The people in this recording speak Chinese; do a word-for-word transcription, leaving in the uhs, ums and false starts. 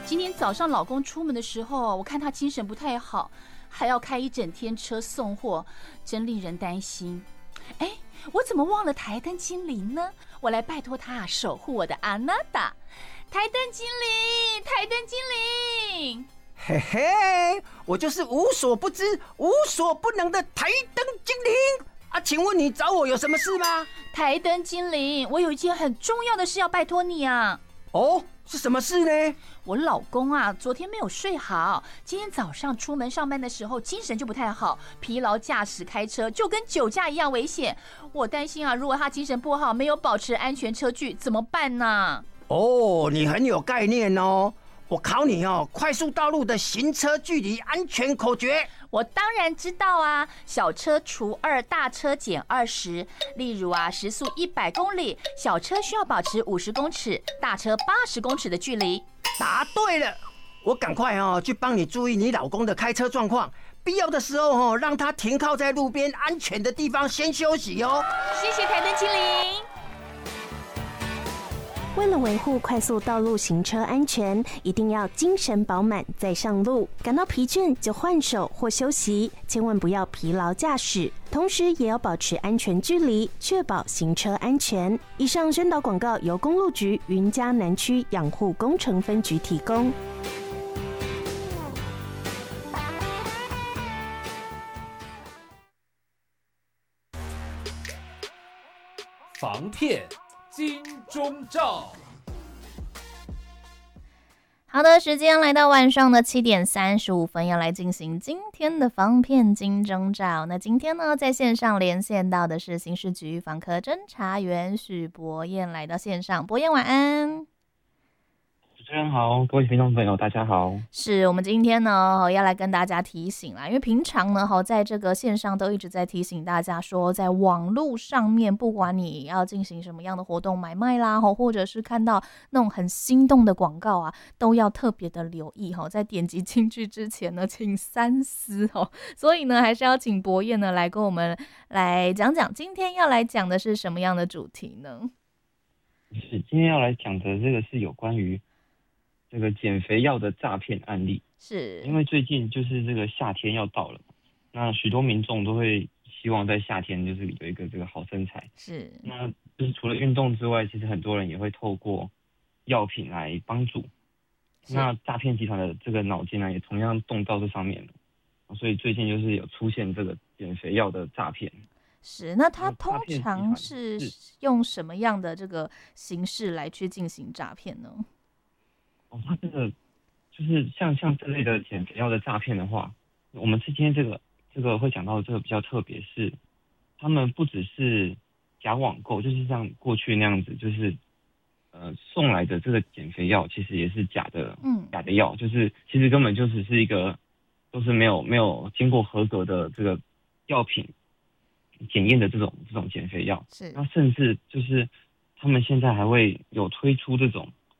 今天早上老公出门的时候，我看他精神不太好，还要开一整天车送货，真令人担心。哎，我怎么忘了台灯精灵呢？我来拜托他守护我的阿娜达。台灯精灵，台灯精灵。 嘿嘿，我就是无所不知、无所不能的台灯精灵啊！请问你找我有什么事吗？ 台灯精灵，我有一件很重要的事要拜托你啊！ 哦，是什么事呢？ 我老公啊，昨天没有睡好，今天早上出门上班的时候精神就不太好，疲劳驾驶开车就跟酒驾一样危险。我担心啊，如果他精神不好，没有保持安全车距，怎么办呢？ 哦，你很有概念哦。我考你哦，快速道路的行车距离安全口诀。 我当然知道啊，小车除二，大车减二十。例如啊，时速一百公里，小车需要保持五十公尺，大车八十公尺的距离。 答对了，我赶快哦去帮你注意你老公的开车状况，必要的时候哦让他停靠在路边安全的地方先休息哦。 谢谢台灯精灵。 为了维护快速道路行车安全，一定要精神饱满再上路。感到疲倦就换手或休息，千万不要疲劳驾驶。同时也要保持安全距离，确保行车安全。以上宣导广告由公路局云嘉南区养护工程分局提供。 防骗金钟罩。 好的，时间来到晚上的七点三十五分，要来进行今天的防骗金钟罩。那今天呢，在线上连线到的是刑事局防科侦查员许博彦，来到线上。博彦晚安。 主持人好，各位听众朋友大家好。 是我们今天呢要来跟大家提醒啦，因为平常呢在这个线上都一直在提醒大家说，在网络上面不管你要进行什么样的活动买卖啦，或者是看到那种很心动的广告啊，都要特别的留意，在点击进去之前呢请三思。所以呢还是要请博彦呢来跟我们来讲讲今天要来讲的是什么样的主题呢？ 是今天要来讲的这个是有关于这个减肥药的诈骗案例。 是因为最近就是这个夏天要到了，那许多民众都会希望在夏天就是有一个这个好身材。 是那就是除了运动之外，其实很多人也会透过药品来帮助。那诈骗集团的这个脑筋呢，也同样动到这上面了，所以最近就是有出现这个减肥药的诈骗。 是，那他通常是用什么样的这个形式来去进行诈骗呢？ 哦，他这个就是像像这类的减肥药的诈骗的话，我们今天这个这个会讲到这个比较特别，是他们不只是假网购，就是像过去那样子，就是呃送来的这个减肥药其实也是假的， 嗯， 假的药，就是其实根本就只是一个都是没有没有经过合格的这个药品检验的这种这种减肥药。 是， 那甚至就是他们现在还会有推出这种